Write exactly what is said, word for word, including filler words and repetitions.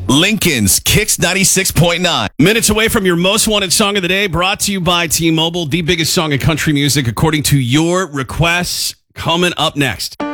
Lincoln's Kicks ninety-six point nine. Minutes away from your most wanted song of the day, brought to you by T-Mobile, the biggest song in country music according to your requests. Coming up next.